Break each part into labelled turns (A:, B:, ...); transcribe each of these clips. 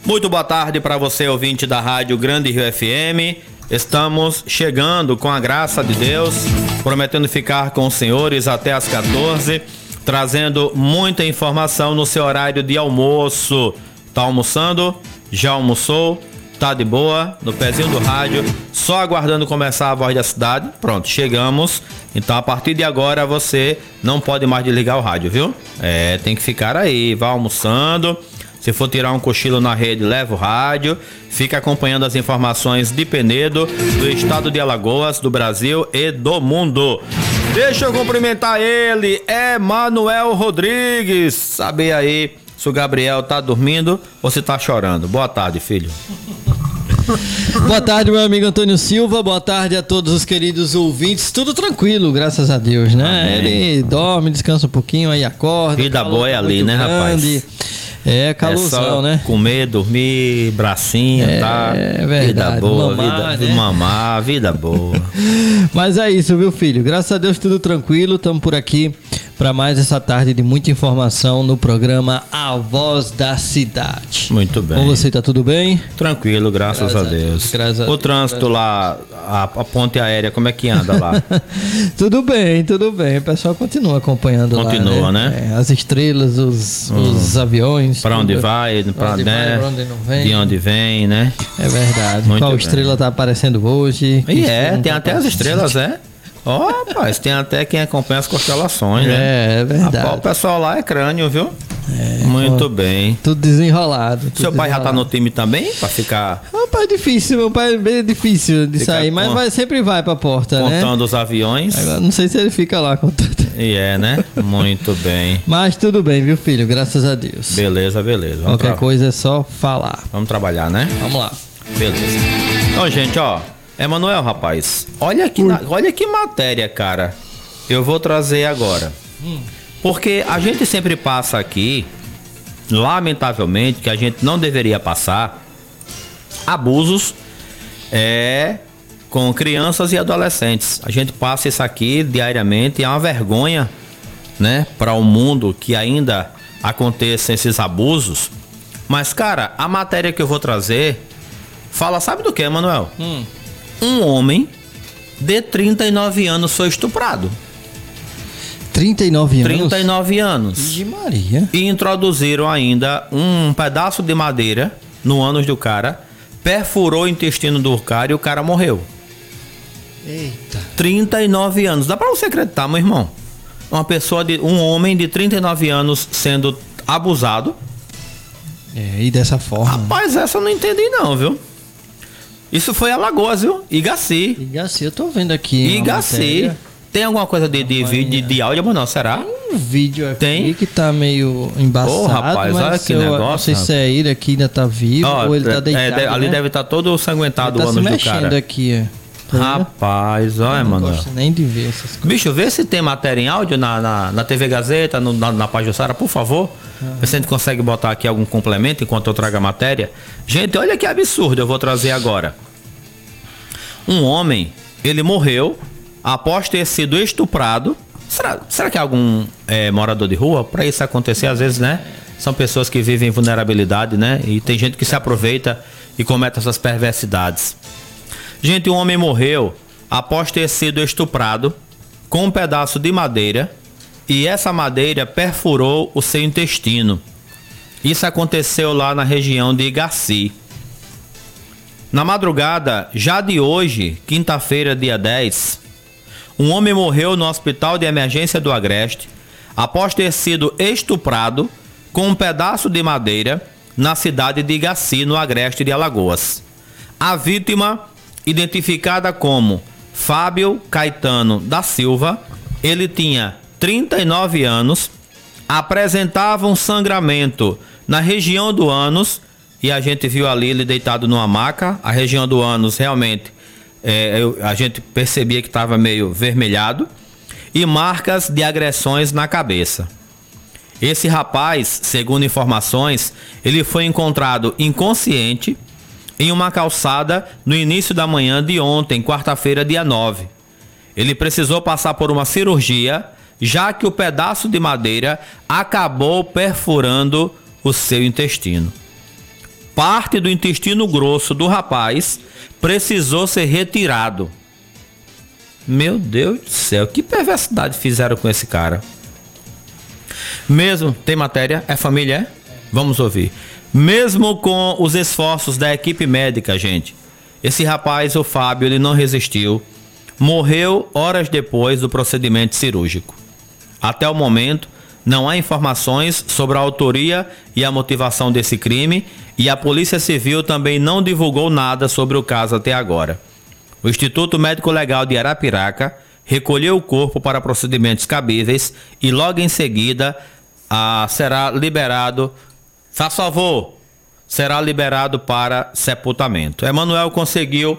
A: Muito boa tarde para você, ouvinte da Rádio Grande Rio FM. Estamos chegando com a graça de Deus, prometendo ficar com os senhores até às 14, trazendo muita informação no seu horário de almoço. Tá almoçando? Já almoçou? Tá de boa? No pezinho do rádio, só aguardando começar a Voz da Cidade? Pronto, chegamos. Então a partir de agora você não pode mais desligar o rádio, viu? Tem que ficar aí, vá almoçando. Se for tirar um cochilo na rede, leva o rádio. Fica acompanhando as informações de Penedo, do estado de Alagoas, do Brasil e do mundo. Deixa eu cumprimentar ele, Emanuel Rodrigues. Saber aí se o Gabriel tá dormindo ou se tá chorando. Boa tarde, filho.
B: Boa tarde, meu amigo Antônio Silva. Boa tarde a todos os queridos ouvintes. Tudo tranquilo, graças a Deus, né? Amém. Ele dorme, descansa um pouquinho, aí acorda.
A: Vida boa é ali, né,
B: grande. Rapaz? Calorzão, né?
A: Comer, dormir, bracinho, tá?
B: É verdade.
A: Vida boa,
B: mamar,
A: vida,
B: né?
A: Mamar, vida boa.
B: Mas é isso, viu, filho? Graças a Deus, tudo tranquilo. Estamos por aqui para mais essa tarde de muita informação no programa A Voz da Cidade.
A: Muito bem.
B: Com você, tá tudo bem?
A: Tranquilo, graças a Deus. O trânsito lá, a ponte aérea, como é que anda lá?
B: Tudo bem, tudo bem. O pessoal continua acompanhando lá.
A: Continua, né?
B: As estrelas, os aviões.
A: Para onde vai, para onde
B: não vem.
A: De onde vem, né?
B: É verdade.
A: Muito
B: Qual
A: bem.
B: Estrela tá aparecendo hoje?
A: E tem até as estrelas, rapaz, tem até quem acompanha as constelações, né?
B: É verdade.
A: O pessoal lá é crânio, viu? Muito bem.
B: Tudo desenrolado.
A: Seu pai já tá no time também? Pra ficar...
B: Rapaz, difícil. Meu pai é bem difícil de sair, mas sempre vai pra porta,
A: contando
B: né?
A: os aviões.
B: Agora, não sei se ele fica lá contando.
A: Né? Muito bem.
B: Mas tudo bem, viu, filho? Graças a Deus.
A: Beleza.
B: Qualquer coisa é só falar.
A: Vamos trabalhar, né?
B: Vamos lá.
A: Beleza. Então, gente, Emanuel, rapaz, olha que matéria, cara. Eu vou trazer agora. Porque a gente sempre passa aqui, lamentavelmente, que a gente não deveria passar, abusos com crianças e adolescentes. A gente passa isso aqui diariamente e é uma vergonha, né, para o mundo que ainda aconteçam esses abusos. Mas, cara, a matéria que eu vou trazer fala, sabe do que, Emanuel? Um homem de 39 anos foi estuprado.
B: 39 anos?
A: 39 anos.
B: De Maria.
A: E introduziram ainda um pedaço de madeira no ânus do cara, perfurou o intestino do cara e o cara morreu.
B: Eita.
A: 39 anos. Dá pra você acreditar, meu irmão? Um homem de 39 anos sendo abusado.
B: E dessa forma.
A: Rapaz, essa eu não entendi não, viu? Isso foi Alagoas, viu? Igaci.
B: Igaci, eu tô vendo aqui.
A: Igaci. Tem alguma coisa de vídeo, de áudio, mas não, será?
B: Tem um vídeo aqui
A: Tem?
B: que tá meio embaçado.
A: Rapaz,
B: mas
A: olha que negócio.
B: Não sei se é ele aqui ainda tá vivo ou ele tá deitado.
A: Ali
B: né?
A: deve estar todo sanguentado o ânus do cara.
B: Tá se mexendo aqui, Tá
A: rapaz, olha, mano.
B: Não gosto nem de ver essas coisas.
A: Bicho, vê se tem matéria em áudio na TV Gazeta, na Pajuçara, por favor. Vê se a gente consegue botar aqui algum complemento enquanto eu trago a matéria. Gente, olha que absurdo eu vou trazer agora. Um homem, ele morreu após ter sido estuprado. Será que é algum morador de rua? Para isso acontecer, às vezes, né? São pessoas que vivem em vulnerabilidade, né? E tem gente que se aproveita e comete essas perversidades. Gente, um homem morreu após ter sido estuprado com um pedaço de madeira e essa madeira perfurou o seu intestino. Isso aconteceu lá na região de Igaci. Na madrugada, já de hoje, quinta-feira, dia 10, um homem morreu no hospital de emergência do Agreste após ter sido estuprado com um pedaço de madeira na cidade de Igaci, no Agreste de Alagoas. A vítima, identificada como Fábio Caetano da Silva, ele tinha 39 anos, apresentava um sangramento na região do ânus e a gente viu ali ele deitado numa maca. A região do ânus realmente a gente percebia que estava meio vermelhado e marcas de agressões na cabeça. Esse rapaz, segundo informações, ele foi encontrado inconsciente em uma calçada no início da manhã de ontem, quarta-feira, dia 9. Ele precisou passar por uma cirurgia, já que o pedaço de madeira acabou perfurando o seu intestino. Parte do intestino grosso do rapaz precisou ser retirado. Meu Deus do céu, que perversidade fizeram com esse cara. Mesmo, tem matéria? É família? Vamos ouvir. Mesmo com os esforços da equipe médica, gente, esse rapaz, o Fábio, ele não resistiu. Morreu horas depois do procedimento cirúrgico. Até o momento, não há informações sobre a autoria e a motivação desse crime e a Polícia Civil também não divulgou nada sobre o caso até agora. O Instituto Médico Legal de Arapiraca recolheu o corpo para procedimentos cabíveis e logo em seguida será liberado, faz favor, será liberado para sepultamento. Emanuel conseguiu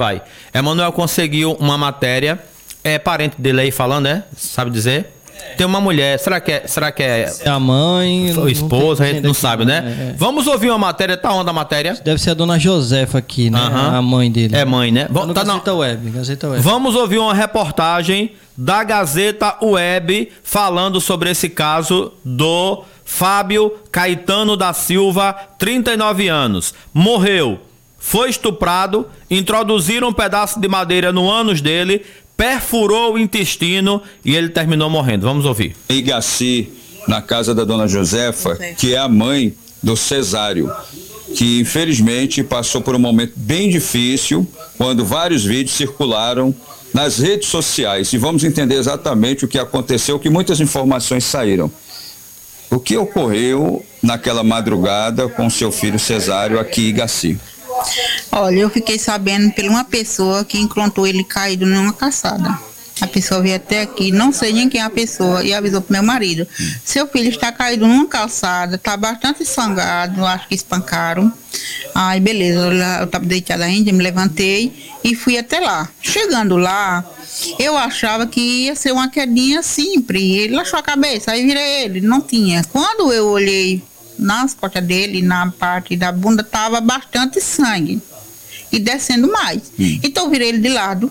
A: uma matéria, é parente dele aí falando, né? Sabe dizer? Tem uma mulher, será que é
B: a mãe,
A: o esposo, a gente não sabe, né? Vamos ouvir uma matéria, tá onde a matéria?
B: Deve ser a dona Josefa aqui, né? A mãe dele.
A: É mãe, né?
B: Tá no Gazeta Web.
A: Vamos ouvir uma reportagem da Gazeta Web falando sobre esse caso do Fábio Caetano da Silva, 39 anos. Morreu, foi estuprado, introduziram um pedaço de madeira no ânus dele, perfurou o intestino e ele terminou morrendo. Vamos ouvir.
C: Em Igaci, na casa da dona Josefa, que é a mãe do Cesário, que infelizmente passou por um momento bem difícil, quando vários vídeos circularam nas redes sociais. E vamos entender exatamente o que aconteceu, que muitas informações saíram. O que ocorreu naquela madrugada com seu filho Cesário aqui em Igaci?
D: Olha, eu fiquei sabendo por uma pessoa que encontrou ele caído numa calçada. A pessoa veio até aqui, não sei nem quem é a pessoa, e avisou pro meu marido. Seu filho está caído numa calçada, está bastante sangrado, acho que espancaram. Aí beleza, eu estava deitada ainda, me levantei e fui até lá. Chegando lá, eu achava que ia ser uma quedinha simples. Ele achou a cabeça, aí virei ele, não tinha. Quando eu olhei nas costas dele, na parte da bunda, tava bastante sangue e descendo mais. Então eu virei ele de lado,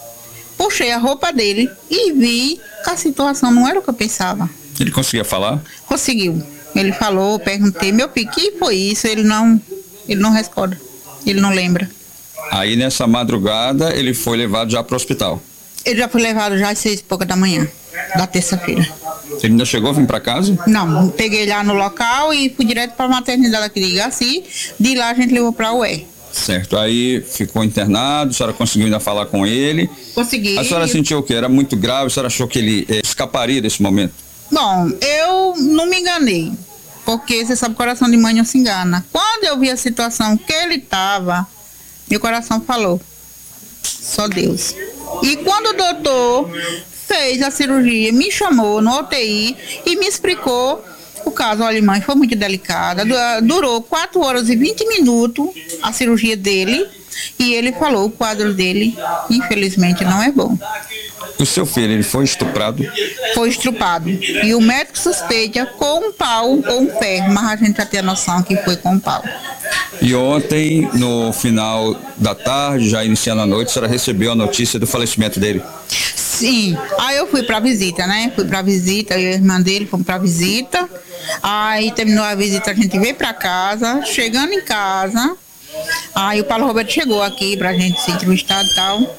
D: puxei a roupa dele e vi que a situação não era o que eu pensava.
C: Ele conseguia falar?
D: Conseguiu. Ele falou, perguntei, meu filho, que foi isso? Ele não responde, ele não lembra.
C: Aí nessa madrugada ele foi levado já para o hospital?
D: Ele já foi levado já às 6h pouca da manhã, da terça-feira.
C: Ele ainda chegou a vir para casa?
D: Não, peguei lá no local e fui direto para a maternidade aqui de Igaci. De lá a gente levou para o UE.
C: Certo, aí ficou internado, a senhora conseguiu ainda falar com ele?
D: Consegui.
C: A senhora sentiu o quê? Era muito grave? A senhora achou que ele escaparia desse momento?
D: Bom, eu não me enganei, porque você sabe, o coração de mãe não se engana. Quando eu vi a situação que ele estava, meu coração falou, só Deus. E quando o doutor fez a cirurgia, me chamou no UTI e me explicou o caso. Olha, mãe, foi muito delicada, durou 4 horas e 20 minutos a cirurgia dele, e ele falou, o quadro dele, infelizmente, não é bom.
C: O seu filho, ele foi estuprado?
D: Foi estuprado. E o médico suspeita com um pau ou um ferro, mas a gente já tem a noção que foi com um pau.
C: E ontem, no final da tarde, já iniciando a noite, a senhora recebeu a notícia do falecimento dele?
D: Sim. Aí eu fui pra visita, né? Fui pra visita, eu e a irmã dele fomos pra visita. Aí terminou a visita, a gente veio pra casa. Chegando em casa, aí o Paulo Roberto chegou aqui pra gente se entrevistar e tal.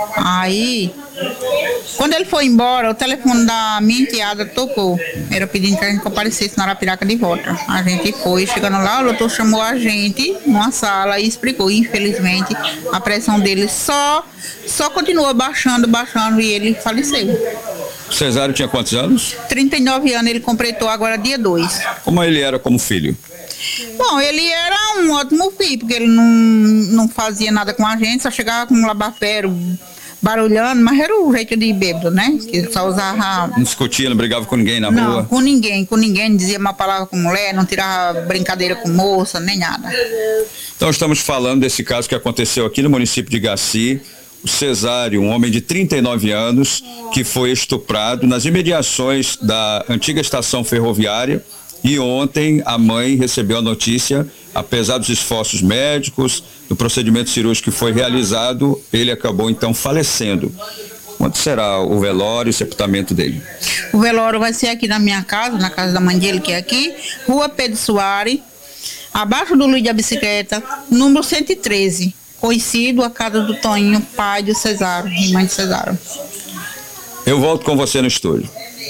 D: Aí, quando ele foi embora, o telefone da minha enteada tocou. Era pedindo que a gente comparecesse na Arapiraca de volta. A gente foi, chegando lá, o doutor chamou a gente numa sala e explicou. Infelizmente, a pressão dele só continuou baixando e ele faleceu.
C: O Cesário tinha quantos anos?
D: 39 anos, ele completou agora dia 2.
C: Como ele era como filho?
D: Bom, ele era um ótimo filho, porque ele não fazia nada com a gente, só chegava com um labafero barulhando, mas era o jeito de bêbado, né? Que ele só usava...
C: Não discutia, não brigava com ninguém na rua?
D: Não, com ninguém, não dizia uma palavra com mulher, não tirava brincadeira com moça, nem nada.
C: Então estamos falando desse caso que aconteceu aqui no município de Igaci. O Cesário, um homem de 39 anos, que foi estuprado nas imediações da antiga estação ferroviária. E ontem a mãe recebeu a notícia, apesar dos esforços médicos, do procedimento cirúrgico que foi realizado, ele acabou então falecendo. Quando será o velório e o sepultamento dele?
D: O velório vai ser aqui na minha casa, na casa da mãe dele, que é aqui, Rua Pedro Soares, abaixo do Luiz da Bicicleta, número 113. Conhecido a casa do Toninho, pai do Cesário, irmã de Cesário.
C: Eu volto com você no estúdio.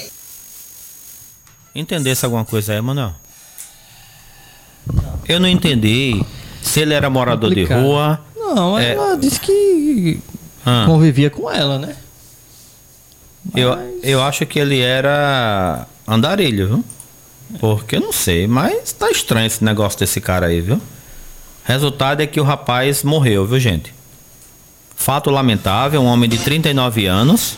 A: Entendesse alguma coisa aí, Manuel? Eu não entendi se ele era morador
B: Complicado.
A: de rua.
B: Não, ela disse que convivia com ela, né?
A: Eu acho que ele era andarilho, viu? Porque eu não sei, mas tá estranho esse negócio desse cara aí, viu? Resultado é que o rapaz morreu, viu, gente? Fato lamentável, um homem de 39 anos.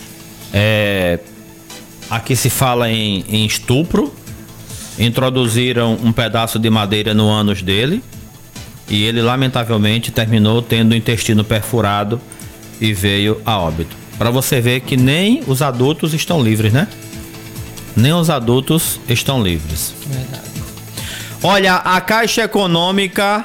A: Aqui se fala em estupro. Introduziram um pedaço de madeira no ânus dele. E ele, lamentavelmente, terminou tendo o intestino perfurado e veio a óbito. Para você ver que nem os adultos estão livres, né? Nem os adultos estão livres.
B: Verdade.
A: Olha, a Caixa Econômica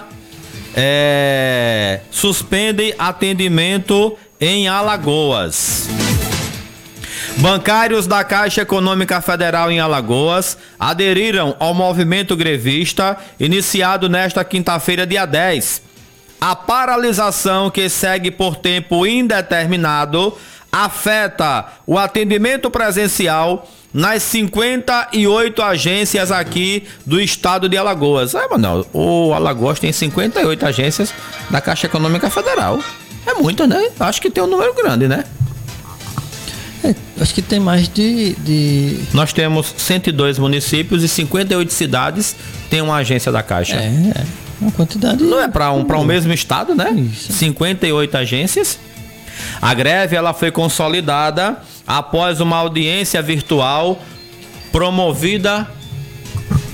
A: suspende atendimento em Alagoas. Bancários da Caixa Econômica Federal em Alagoas aderiram ao movimento grevista iniciado nesta quinta-feira, dia 10. A paralisação, que segue por tempo indeterminado, afeta o atendimento presencial nas 58 agências aqui do estado de Alagoas. Manoel, o Alagoas tem 58 agências da Caixa Econômica Federal. É muito, né? Acho que tem um número grande, né?
B: Acho que tem mais de...
A: Nós temos 102 municípios e 58 cidades têm uma agência da Caixa.
B: Uma quantidade...
A: Não é para um mesmo estado, né?
B: Isso.
A: 58 agências. A greve ela foi consolidada após uma audiência virtual promovida